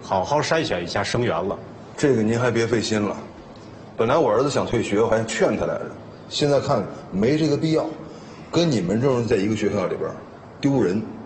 好好筛选一下生源了。 这个您还别费心了。本来我儿子想退学，我还劝他来着。现在看没这个必要，跟你们这种在一个学校里边，丢人。